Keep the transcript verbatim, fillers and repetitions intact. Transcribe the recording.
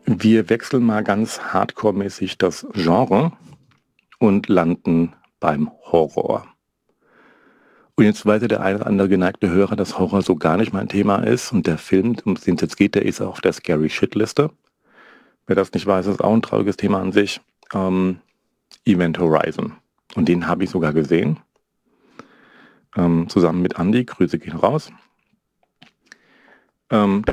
Wir wechseln mal ganz hardcore-mäßig das Genre und landen beim Horror. Und jetzt weiß ja der eine oder andere geneigte Hörer, dass Horror so gar nicht mein Thema ist. Und der Film, um den es jetzt geht, der ist auf der Scary Shit-Liste. Wer das nicht weiß, ist auch ein trauriges Thema an sich. Ähm, Event Horizon. Und den habe ich sogar gesehen. Ähm, zusammen mit Andy. Grüße gehen raus. Ähm, der